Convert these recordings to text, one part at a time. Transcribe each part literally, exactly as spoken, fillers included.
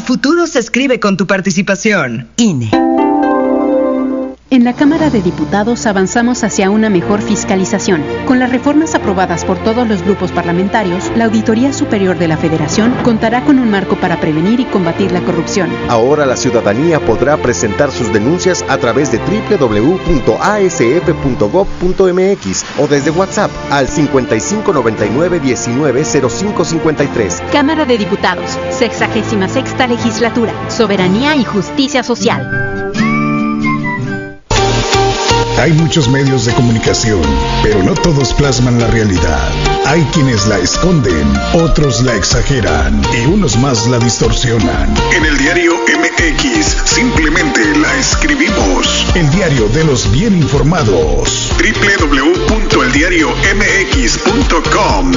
futuro se escribe con tu participación. I N E. En la Cámara de Diputados avanzamos hacia una mejor fiscalización. Con las reformas aprobadas por todos los grupos parlamentarios, la Auditoría Superior de la Federación contará con un marco para prevenir y combatir la corrupción. Ahora la ciudadanía podrá presentar sus denuncias a través de doble u doble u doble u punto a s f punto gob punto m x o desde WhatsApp al cincuenta y cinco noventa y nueve diecinueve cero cinco cincuenta y tres. Cámara de Diputados, sexagésima sexta legislatura, soberanía y justicia social. Hay muchos medios de comunicación, pero no todos plasman la realidad. Hay quienes la esconden, otros la exageran y unos más la distorsionan. En el diario M X simplemente la escribimos. El diario de los bien informados. doble u doble u doble u punto el diario m x punto com.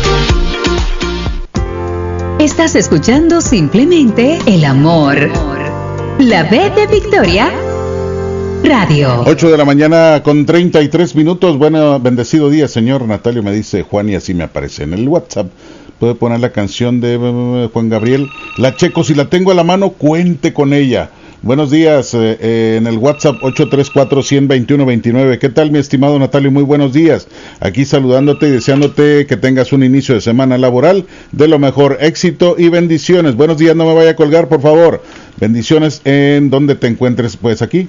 Estás escuchando simplemente el amor. La B de Victoria Radio. ocho de la mañana con treinta y tres minutos. Bueno, bendecido día, señor Natalio, me dice Juan, y así me aparece en el WhatsApp. Puede poner la canción de Juan Gabriel. La checo, si la tengo a la mano, cuente con ella. Buenos días, eh, eh, en el WhatsApp ocho tres cuatro, uno cero dos uno, dos nueve. ¿Qué tal, mi estimado Natalio? Muy buenos días. Aquí saludándote y deseándote que tengas un inicio de semana laboral de lo mejor. Éxito y bendiciones. Buenos días, no me vaya a colgar, por favor. Bendiciones en donde te encuentres, pues aquí.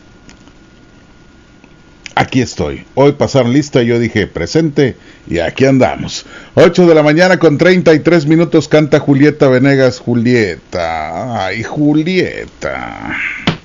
Aquí estoy. Hoy pasaron lista y yo dije presente y aquí andamos. ocho de la mañana con treinta y tres minutos, canta Julieta Venegas. Julieta, ay Julieta.